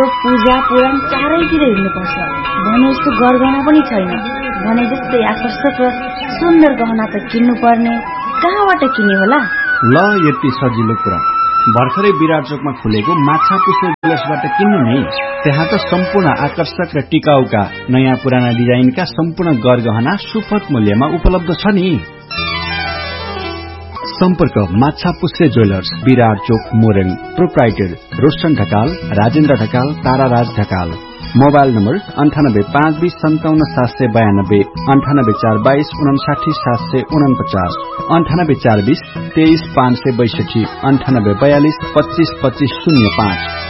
पूजा पुराण चारैतिर हिँड्नुपर्छ। भने जस्तो गरगहना पनि छैन। भने जस्तै आकर्षक र सुन्दर गहना त किन्नु पर्ने, कहाँबाट किन्ने होला? ल यति सजिलो कुरा, भर्खरै विराट चोकमा खुलेको माछा पुछ्रे ज्वेलर्सबाट किन्नु नि। त्यहाँ त सम्पूर्ण आकर्षक र टिकाउका नयाँ पुराना डिजाइनका सम्पूर्ण गरगहना सुपथ मूल्यमा उपलब्ध छ नि। सम्पर्क माछा पुछ्रे ज्वेलर्स, विराट चोक, मोरेङ। Proprietor Roshan Dhakal, Rajendra Dhakal, ताराराज Dhakal. Mobile number 9852577792, 9842299749, 9842235562, 9842252505।